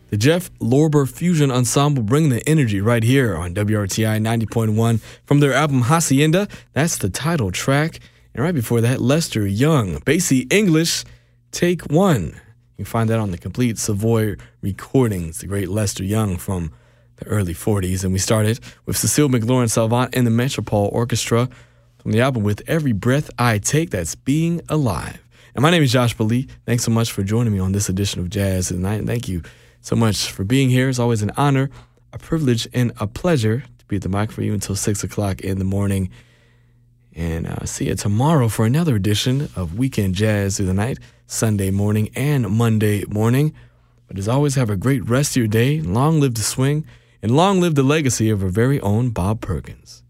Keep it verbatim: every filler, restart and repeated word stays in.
The Jeff Lorber Fusion Ensemble bringing the energy right here on W R T I ninety point one from their album Hacienda. That's the title track. And right before that, Lester Young, Basie English, Take One. You can find that on the Complete Savoy Recordings, the great Lester Young from the early forties. And we started with Cecile McLaurin Salvant and the Metropole Orchestra from the album With Every Breath I Take, that's Being Alive. And my name is Josh Bali. Thanks so much for joining me on this edition of Jazz Tonight. And thank you so much for being here. It's always an honor, a privilege, and a pleasure to be at the mic for you until six o'clock in the morning. And uh, see you tomorrow for another edition of Weekend Jazz Through the Night, Sunday morning and Monday morning. But as always, have a great rest of your day. Long live the swing, and long live the legacy of our very own Bob Perkins.